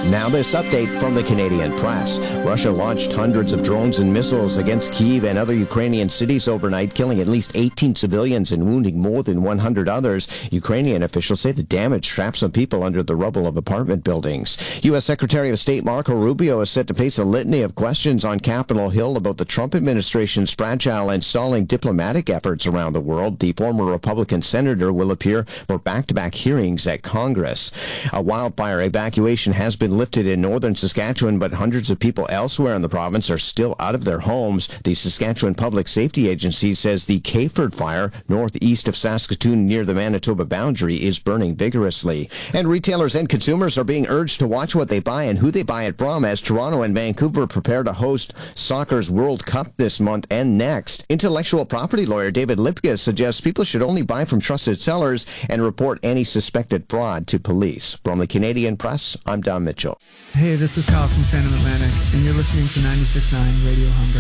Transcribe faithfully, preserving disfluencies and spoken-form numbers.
Now this update from the Canadian Press. Russia launched hundreds of drones and missiles against Kyiv and other Ukrainian cities overnight, killing at least eighteen civilians and wounding more than one hundred others. Ukrainian officials say the damage trapped some people under the rubble of apartment buildings. U S. Secretary of State Marco Rubio is set to face a litany of questions on Capitol Hill about the Trump administration's fragile and stalling diplomatic efforts around the world. The former Republican senator will appear for back-to-back hearings at Congress. A wildfire evacuation has been lifted in northern Saskatchewan, but hundreds of people elsewhere in the province are still out of their homes. The Saskatchewan Public Safety Agency says the Kayford fire, northeast of Saskatoon near the Manitoba boundary, is burning vigorously. And retailers and consumers are being urged to watch what they buy and who they buy it from as Toronto and Vancouver prepare to host soccer's World Cup this month and next. Intellectual property lawyer David Lipka suggests people should only buy from trusted sellers and report any suspected fraud to police. From the Canadian Press, I'm Don Mitchell. Hey, this is Kyle from Phantom Atlantic, and you're listening to ninety-six point nine Radio Hunger.